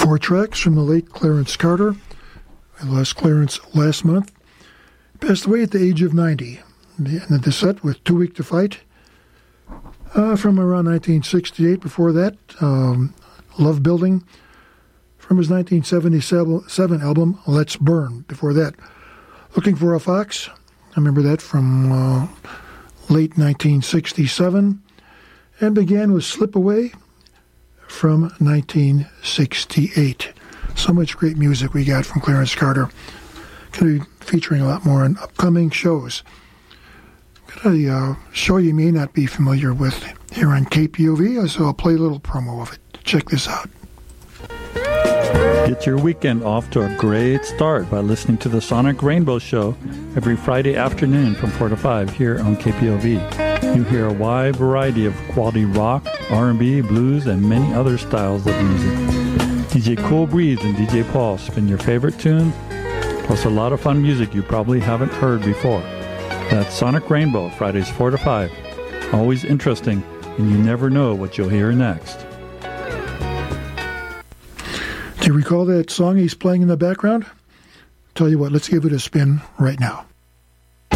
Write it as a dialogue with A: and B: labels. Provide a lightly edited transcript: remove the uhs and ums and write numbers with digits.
A: 4 tracks from the late Clarence Carter. I lost Clarence last month. He passed away at the age of 90. And the set with Too Weak to Fight from around 1968. Before that, Love Building from his 1977 album, Let's Burn. Before that, Looking for a Fox. I remember that from late 1967. And began with Slip Away from 1968. So much great music we got from Clarence Carter. Going to be featuring a lot more on upcoming shows. Got a show you may not be familiar with here on KPOV, so I'll play a little promo of it. Check this out.
B: Get your weekend off to a great start by listening to the Sonic Rainbow Show every Friday afternoon from 4 to 5 here on KPOV. You hear a wide variety of quality rock, R&B, blues, and many other styles of music. DJ Cool Breeze and DJ Paul spin your favorite tunes, plus a lot of fun music you probably haven't heard before. That's Sonic Rainbow, Fridays 4 to 5. Always interesting, and you never know what you'll hear next.
A: Do you recall that song he's playing in the background? Tell you what, let's give it a spin right now.